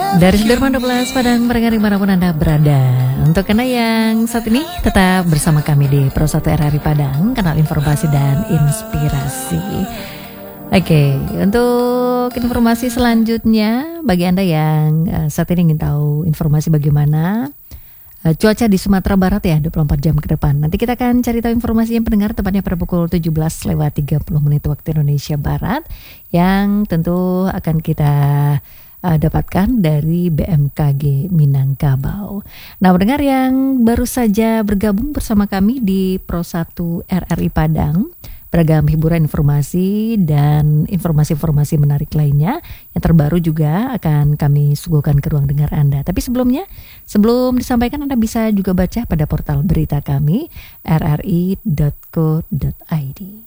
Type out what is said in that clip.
Dari Sudirman 12 Padang Pendengar dimanapun Anda berada. Untuk Anda yang saat ini tetap bersama kami di Pro 1 RRI Padang, kanal informasi dan inspirasi. Oke, untuk informasi selanjutnya bagi Anda yang saat ini ingin tahu informasi bagaimana cuaca di Sumatera Barat ya 24 jam ke depan. Nanti kita akan cari tahu informasi yang pendengar tepatnya pada pukul 17:30 waktu Indonesia Barat, yang tentu akan kita dapatkan dari BMKG Minangkabau. Nah, pendengar yang baru saja bergabung bersama kami di Pro 1 RRI Padang, beragam hiburan, informasi dan informasi-informasi menarik lainnya yang terbaru juga akan kami suguhkan ke ruang dengar Anda. Tapi sebelum disampaikan, Anda bisa juga baca pada portal berita kami rri.co.id.